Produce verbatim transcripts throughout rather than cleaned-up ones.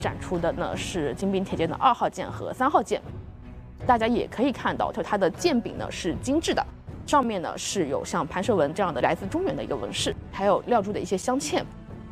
展出的呢是金兵铁剑的二号剑和三号剑。大家也可以看到，就它的剑柄呢是精致的，上面呢是有像盘蛇纹这样的来自中原的一个纹饰，还有料铸的一些镶嵌。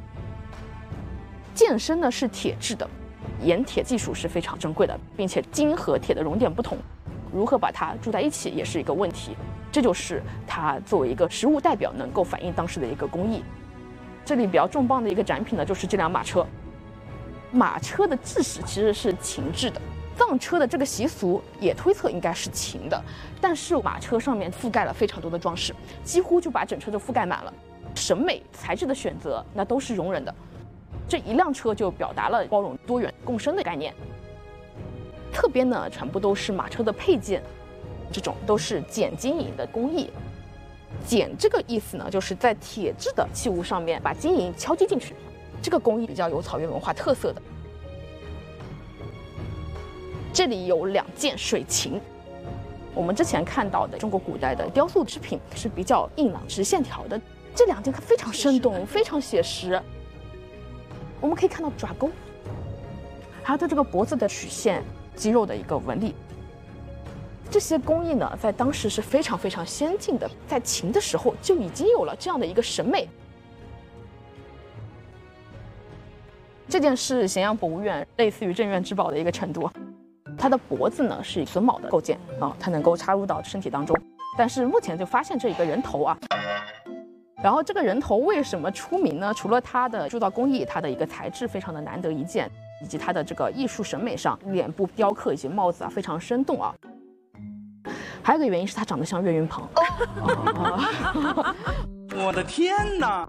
剑身呢是铁制的，冶铁技术是非常珍贵的，并且金和铁的熔点不同，如何把它铸在一起也是一个问题。这就是它作为一个实物代表，能够反映当时的一个工艺。这里比较重磅的一个展品呢，就是这辆马车。马车的制式其实是秦制的，藏车的这个习俗也推测应该是秦的，但是马车上面覆盖了非常多的装饰，几乎就把整车都覆盖满了。审美材质的选择那都是容忍的，这一辆车就表达了包容多元共生的概念。侧边呢全部都是马车的配件，这种都是剪金银的工艺。剪这个意思呢，就是在铁制的器物上面把金银敲击进去，这个工艺比较有草原文化特色的。这里有两件水琴，我们之前看到的中国古代的雕塑制品是比较硬朗直线条的，这两件非常生动，非常写实。我们可以看到爪钩，还有它这个脖子的曲线、肌肉的一个纹理。这些工艺呢，在当时是非常非常先进的，在秦的时候就已经有了这样的一个审美。这件是咸阳博物院类似于镇院之宝的一个程度，它的脖子呢是榫卯的构件啊，它能够插入到身体当中。但是目前就发现这一个人头啊，然后这个人头为什么出名呢？除了它的铸造工艺，它的一个材质非常的难得一见，以及它的这个艺术审美上，脸部雕刻以及帽子啊非常生动啊。还有一个原因是它长得像岳云鹏。哦、 我的天哪！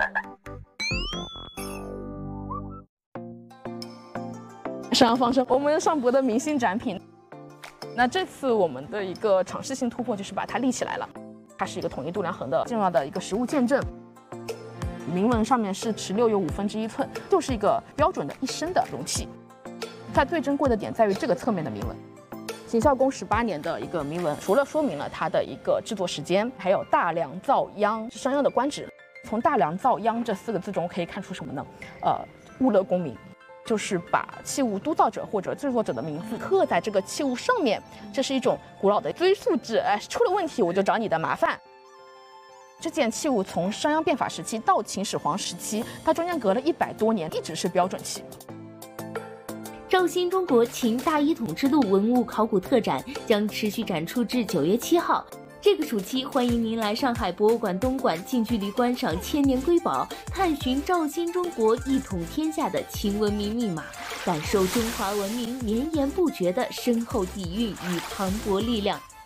沈阳方舟，我们上博的明星展品。那这次我们的一个尝试性突破就是把它立起来了，它是一个统一度量衡的重要的一个实物见证。铭文上面是尺六有五分之一寸，就是一个标准的一升的容器。它最珍贵的点在于这个侧面的铭文。秦孝公十八年的一个铭文，除了说明了它的一个制作时间，还有大梁造央是商鞅的官职。从大梁造央这四个字中可以看出什么呢？呃，物勒功名，就是把器物督造者或者制作者的名字刻在这个器物上面，这是一种古老的追溯制。哎，出了问题我就找你的麻烦。这件器物从商鞅变法时期到秦始皇时期，它中间隔了一百多年，一直是标准器。 赵新中国秦大一统之路文物考古特展将持续展出至九月七号。这个暑期，欢迎您来上海博物馆东馆近距离观赏千年瑰宝，探寻赵新中国一统天下的秦文明密码，感受中华文明绵延不绝的深厚底蕴与磅礴力量。